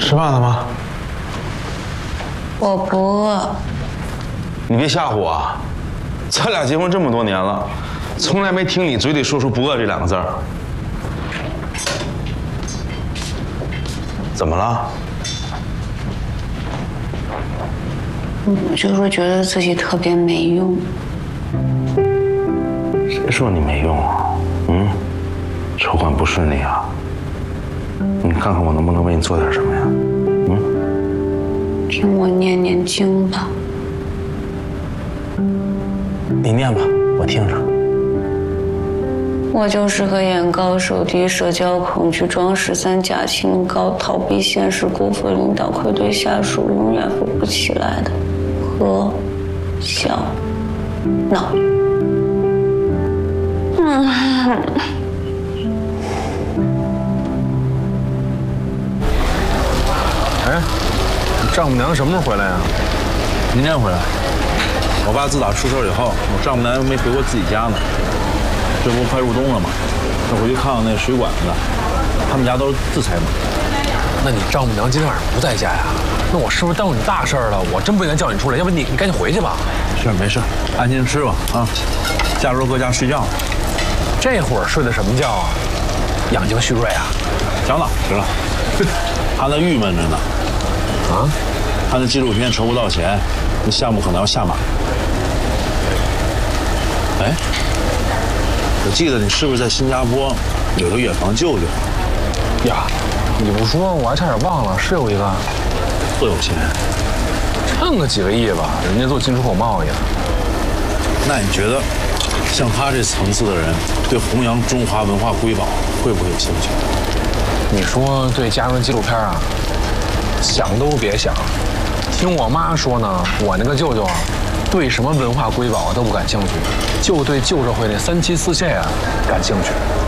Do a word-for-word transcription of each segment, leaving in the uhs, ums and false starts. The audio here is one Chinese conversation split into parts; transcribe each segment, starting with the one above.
吃饭了吗？ 我不饿。 你别吓唬我，咱俩结婚这么多年了，从来没听你嘴里说出不饿这两个字儿。怎么了？ 我就是觉得自己特别没用。 谁说你没用啊？嗯，筹款不顺利啊？你看看我能不能为你做点什么呀？嗯， 听我念念经吧。 你念吧，我听着。 我就是个眼高手低、社交恐惧、装十三假清高、逃避现实、辜负领导、愧对下属、永远扶不起来的何小闹。嗯。 哎，你丈母娘什么时候回来呀？ 明天回来。我爸自打出事以后，我丈母娘没回过自己家呢。这不快入冬了吗？我回去看看那水管子，他们家都是自拆门。 那你丈母娘今天晚上不在家呀？那我是不是耽误你大事了？我真不应该叫你出来，要不你你赶紧回去吧。 是，没事，安心吃吧啊。下周搁家睡觉。 这会儿睡的什么觉啊？养精蓄锐啊？ 行了，行了，他那郁闷着呢。 啊？ 他那纪录片筹不到钱，那项目可能要下马。哎。我记得你是不是在新加坡有个远房舅舅？ 呀，你不说我还差点忘了，是有一个， 特有钱， 挣个几个亿吧，人家做进出口贸易的。 那你觉得，像他这层次的人，对弘扬中华文化瑰宝会不会有兴趣？ 你说对家人纪录片啊，想都别想。听我妈说呢，我那个舅舅啊。对什么文化瑰宝都不感兴趣，就对旧社会那三妻四妾啊感兴趣。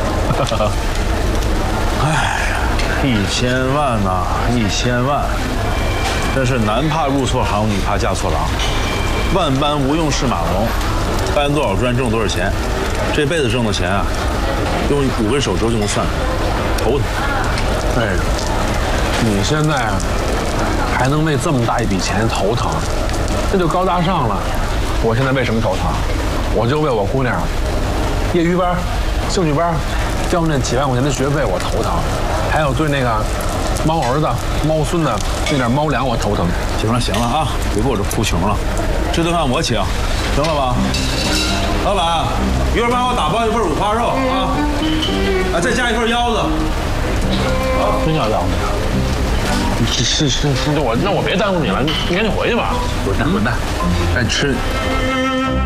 哎，一千万呐、啊，一千万，真是男怕入错行，女怕嫁错郎。万般无用是马龙，搬多少砖挣多少钱，这辈子挣的钱啊，用五根手指头就能算出来，头疼。 哎，你现在啊还能为这么大一笔钱头疼？这就高大上了。我现在为什么头疼？我就为我姑娘业余班、兴趣班交那几万块钱的学费我头疼，还有对那个猫儿子、猫孙子那点猫粮我头疼。 行了行了啊，别给我这哭穷了，这顿饭我请，行了吧？老板，一会儿帮我打包一份五花肉啊，啊，再加一份腰子。啊，真要腰子呀？ 是是是，我那我别耽误你了，你赶紧回去吧。 滚蛋滚蛋，赶紧吃。